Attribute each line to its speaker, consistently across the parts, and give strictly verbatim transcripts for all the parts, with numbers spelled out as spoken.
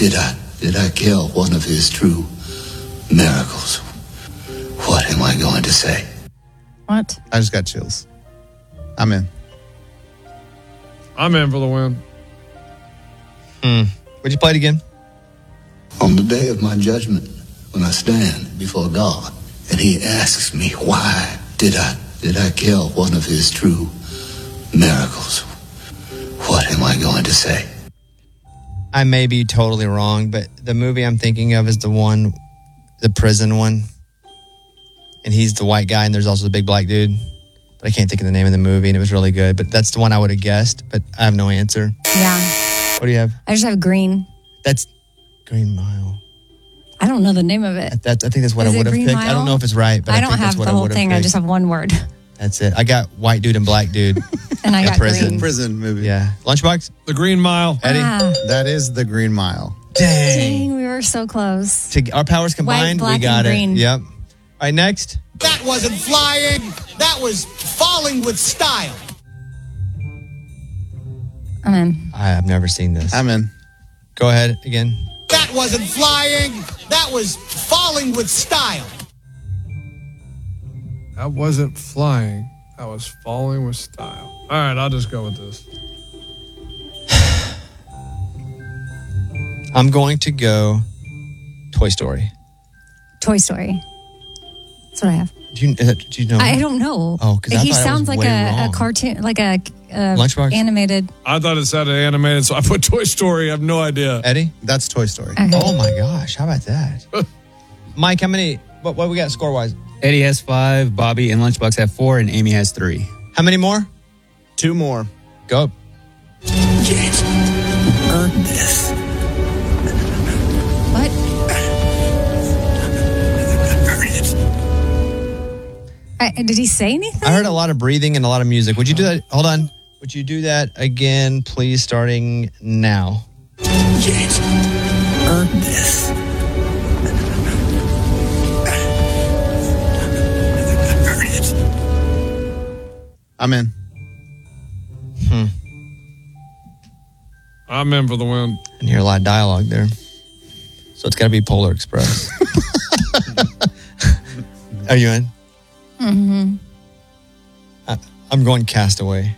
Speaker 1: did I, did I kill one of his true miracles? What am I going to say?
Speaker 2: What?
Speaker 3: I just got chills. I'm in.
Speaker 4: I'm in for the win.
Speaker 5: Hmm. Would you play it again?
Speaker 1: On the day of my judgment, when I stand before God, and he asks me, why did I, did I kill one of his true miracles? What am I going to say?
Speaker 5: I may be totally wrong, but the movie I'm thinking of is the one, the prison one. And he's the white guy, and there's also the big black dude. But I can't think of the name of the movie, and it was really good. But that's the one I would have guessed, but I have no answer.
Speaker 2: Yeah.
Speaker 5: What do you have?
Speaker 2: I just have Green.
Speaker 5: That's Green Mile.
Speaker 2: I don't know the name of it.
Speaker 5: That's, I think that's what
Speaker 2: Is
Speaker 5: I
Speaker 2: it
Speaker 5: would have
Speaker 2: Green
Speaker 5: picked.
Speaker 2: Mile?
Speaker 5: I don't know if it's right, but I,
Speaker 2: I don't
Speaker 5: think
Speaker 2: have
Speaker 5: that's what
Speaker 2: the
Speaker 5: I
Speaker 2: whole
Speaker 5: would have
Speaker 2: thing.
Speaker 5: picked.
Speaker 2: I just have one word.
Speaker 5: That's it. I got white dude and black dude.
Speaker 2: And I got
Speaker 5: prison.
Speaker 2: Green.
Speaker 3: Prison movie.
Speaker 5: Yeah. Lunchbox?
Speaker 4: The Green Mile.
Speaker 5: Eddie?
Speaker 2: Ah,
Speaker 3: That is the Green Mile.
Speaker 2: dang, we were so close.
Speaker 5: To, our powers combined,
Speaker 2: black,
Speaker 5: we got
Speaker 2: and
Speaker 5: it.
Speaker 2: green.
Speaker 5: Yep. All right, next.
Speaker 6: That wasn't flying. That was falling with style.
Speaker 2: I'm in.
Speaker 5: I have never seen this.
Speaker 3: I'm in.
Speaker 5: Go ahead again.
Speaker 6: That wasn't flying. That was falling with style.
Speaker 4: That wasn't flying. That was falling with style. All right, I'll just go with this.
Speaker 5: I'm going to go Toy Story.
Speaker 2: Toy Story. That's what I have.
Speaker 5: Do you, uh, do you know?
Speaker 2: I don't know.
Speaker 5: Oh, 'cause I
Speaker 2: he
Speaker 5: thought I
Speaker 2: sounds
Speaker 5: was
Speaker 2: like
Speaker 5: way
Speaker 2: a, a
Speaker 5: wrong.
Speaker 2: cartoon, like a uh,
Speaker 5: Lunchbox?
Speaker 2: animated.
Speaker 4: I thought it sounded animated, so I put Toy Story. I have no idea.
Speaker 5: Eddie?
Speaker 3: That's Toy Story.
Speaker 2: Okay.
Speaker 5: Oh my gosh, how about that? Mike, how many, what, what we got score wise?
Speaker 7: Eddie has five, Bobby and Lunchbox have four, and Amy has three.
Speaker 5: How many more?
Speaker 3: Two more.
Speaker 5: Go.
Speaker 1: Can't earn this.
Speaker 2: What?
Speaker 1: Earn it.
Speaker 2: I, did he say anything?
Speaker 5: I heard a lot of breathing and a lot of music. Would you do that? Hold on. Would you do that again, please, starting now?
Speaker 1: Can't earn this. Earn it.
Speaker 3: I'm in.
Speaker 5: Hmm.
Speaker 4: I'm in for the win.
Speaker 5: I can hear a lot of dialogue there. So it's got to be Polar Express. Are you in?
Speaker 2: Mm-hmm.
Speaker 5: I, I'm going Castaway.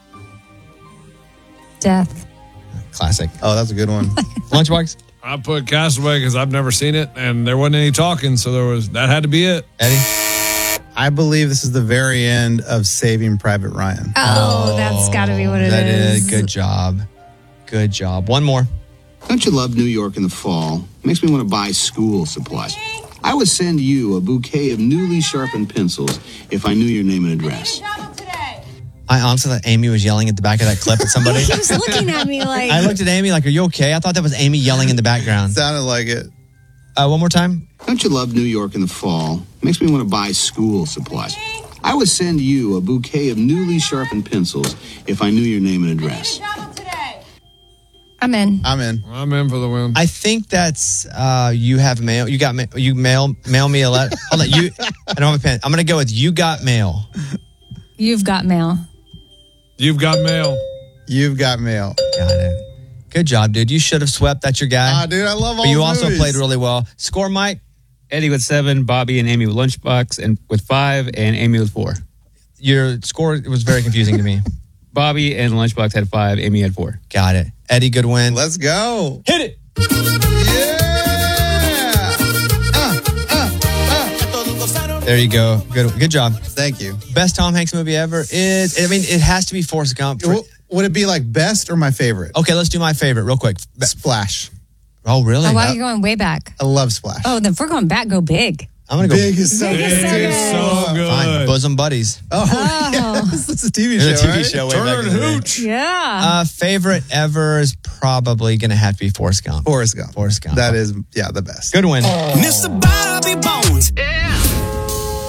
Speaker 2: Death.
Speaker 5: Classic.
Speaker 3: Oh, that's a good one.
Speaker 5: Lunchbox?
Speaker 4: I put Castaway because I've never seen it, and there wasn't any talking, so there was that had to be it.
Speaker 5: Eddie?
Speaker 3: I believe this is the very end of Saving Private Ryan.
Speaker 2: Oh, that's got to be what it
Speaker 5: that
Speaker 2: is.
Speaker 5: is. Good job. Good job. One more.
Speaker 8: Don't you love New York in the fall? Makes me want to buy school supplies. I would send you a bouquet of newly sharpened pencils if I knew your name and address.
Speaker 5: I honestly thought Amy was yelling at the back of that clip at somebody.
Speaker 2: He was looking at me like.
Speaker 5: I looked at Amy like, are you okay? I thought that was Amy yelling in the background.
Speaker 3: Sounded like it.
Speaker 5: Uh, one more time.
Speaker 8: Don't you love New York in the fall? Makes me want to buy school supplies. I would send you a bouquet of newly sharpened pencils if I knew your name and address.
Speaker 2: I'm in.
Speaker 3: I'm in.
Speaker 4: I'm in for the win.
Speaker 5: I think that's uh, you have mail. You got ma- you mail mail me a letter. Hold on, you. I don't have a pen. I'm gonna go with you got mail.
Speaker 2: You've got mail.
Speaker 4: You've got mail.
Speaker 3: You've got mail.
Speaker 5: Got it. Good job, dude. You should have swept. That's your guy.
Speaker 3: Ah, dude, I love all
Speaker 5: But you
Speaker 3: the
Speaker 5: also
Speaker 3: movies.
Speaker 5: played really well. Score, Mike.
Speaker 7: Eddie with seven, Bobby and Amy with Lunchbox, and with five, and Amy with four.
Speaker 5: Your score was very confusing to me.
Speaker 7: Bobby and Lunchbox had five, Amy had four.
Speaker 5: Got it. Eddie, good win.
Speaker 3: Let's go.
Speaker 5: Hit it.
Speaker 3: Yeah. Uh, uh, uh.
Speaker 5: There you go. Good good job.
Speaker 3: Thank you.
Speaker 5: Best Tom Hanks movie ever is, I mean, it has to be Forrest Gump. For,
Speaker 3: W- Would it be like best or my favorite?
Speaker 5: okay, let's do my favorite real quick. Be-
Speaker 3: Splash.
Speaker 5: Oh, really?
Speaker 2: Oh, why
Speaker 5: Uh,
Speaker 2: are you going way back?
Speaker 3: I love Splash.
Speaker 2: Oh, then if we're going back, go big.
Speaker 5: I'm going to go.
Speaker 3: Big is so
Speaker 2: Big is so
Speaker 4: It is so good.
Speaker 5: Fine. Bosom Buddies.
Speaker 3: Oh,
Speaker 2: Oh.
Speaker 3: yes. That's a T V show,
Speaker 5: There's a T V
Speaker 3: right?
Speaker 5: show way
Speaker 4: Turner
Speaker 5: back
Speaker 4: and
Speaker 5: in the day.
Speaker 4: Hooch.
Speaker 2: Yeah.
Speaker 5: Uh, favorite ever is probably going to have to be Forrest Gump.
Speaker 3: Forrest Gump.
Speaker 5: Forrest Gump.
Speaker 3: That is, yeah, the best.
Speaker 5: Good win.
Speaker 6: Mister Bobby Bones.